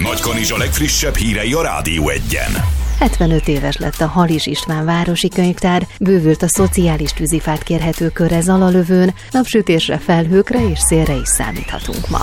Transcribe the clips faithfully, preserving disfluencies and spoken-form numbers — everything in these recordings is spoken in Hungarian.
Nagykanizsa legfrissebb hírei a Rádió Egyen. hetvenöt éves lett a Halis István városi könyvtár, bővült a szociális tűzifát kérhető körre Zalalövőn, napsütésre, felhőkre és szélre is számíthatunk ma.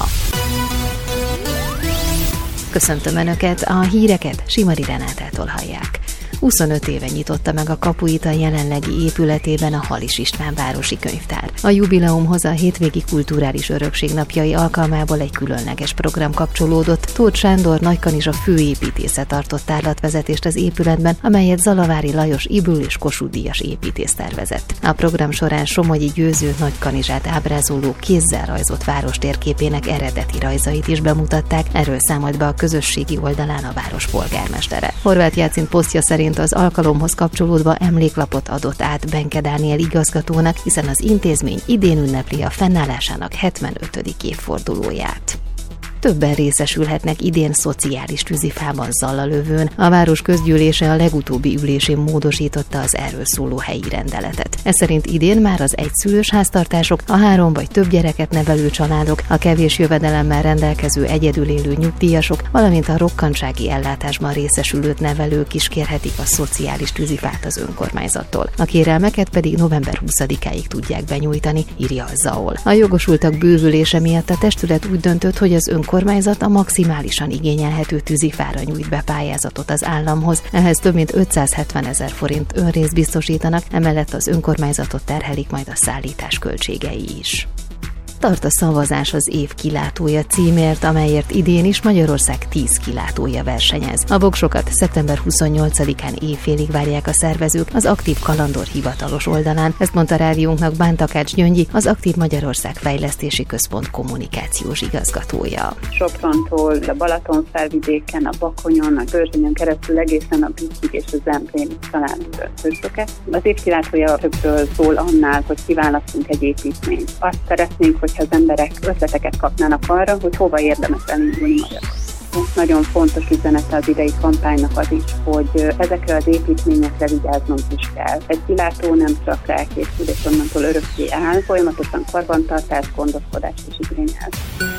Köszöntöm Önöket, a híreket Simari Renátától hallják. huszonöt éve nyitotta meg a kapuit a jelenlegi épületében a Halis István városi könyvtár. A jubileumhoz a hétvégi kulturális örökség napjai alkalmából egy különleges program kapcsolódott. Tóth Sándor Nagykanizsa főépítésze tartott tárlatvezetést az épületben, amelyet Zalavári Lajos Ibül és Kossuth díjas építész tervezett. A program során Somogyi Győző Nagykanizsát ábrázoló kézzel rajzolt város térképének eredeti rajzait is bemutatták, erről számolt be a közösségi oldalán a város polgármestere. Horváth Jácint posztja szerint az alkalomhoz kapcsolódva emléklapot adott át Benke Dániel igazgatónak, hiszen az intézmény idén ünnepli a fennállásának hetvenötödik évfordulóját. Többen részesülhetnek idén szociális tűzifában Zalalövőn. A város közgyűlése a legutóbbi ülésén módosította az erről szóló helyi rendeletet. Ez szerint idén már az egyszülős háztartások, a három vagy több gyereket nevelő családok, a kevés jövedelemmel rendelkező egyedül élő nyugdíjasok, valamint a rokkantsági ellátásban részesülőt nevelők is kérhetik a szociális tűzifát az önkormányzattól. A kérelmeket pedig november huszadikáig tudják benyújtani, írja a zé á o el. A jogosultak bővülése miatt a testület úgy döntött, hogy az önkormányzat a maximálisan igényelhető tűzifára nyújt be pályázatot az államhoz. Ehhez több mint ötszázhetvenezer forint önrészt biztosítanak, emellett az önkormányzatot terhelik majd a szállítás költségei is. Tart a szavazás az év kilátója címért, amelyért idén is Magyarország tíz kilátója versenyez. A voksokat szeptember huszonnyolcadikán éjfélig várják a szervezők az Aktív Kalandor hivatalos oldalán. Ezt mondta rádiónknak Bán Takács Gyöngyi, az Aktív Magyarország Fejlesztési Központ kommunikációs igazgatója. Soprontól a Balaton felvidéken, a Bakonyon, a Börzsönyen keresztül egészen a Bütyig és a Zemplénig találunk hősöket. Az év kilátója többről szól annál, hogy kiválasztunk egy építményt. Azt szeretnénk, hogyha az emberek ötleteket kapnának arra, hogy hova érdemes elindulni Magyarországon. Nagyon fontos üzenete az idei kampánynak az is, hogy ezekre az építményekre vigyáznunk is kell. Egy kilátó nem csak elkészül, és onnantól örökké áll, folyamatosan karbantartást, gondoskodást is igényel.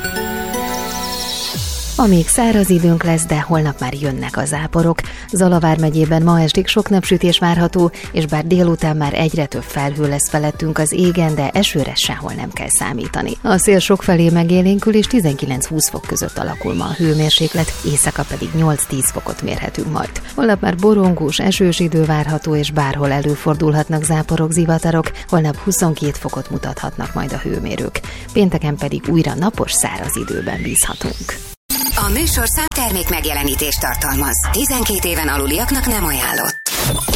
Amíg száraz időnk lesz, de holnap már jönnek a záporok. Zala vármegyében ma estig sok napsütés várható, és bár délután már egyre több felhő lesz felettünk az égen, de esőre sehol nem kell számítani. A szél sokfelé megélénkül, és tizenkilenc-húsz fok között alakul ma a hőmérséklet, éjszaka pedig nyolc-tíz fokot mérhetünk majd. Holnap már borongós, esős idő várható, és bárhol előfordulhatnak záporok, zivatarok, holnap huszonkét fokot mutathatnak majd a hőmérők. Pénteken pedig újra napos, száraz időben bízhatunk. A műsorszám termék megjelenítést tartalmaz. tizenkét éven aluliaknak nem ajánlott.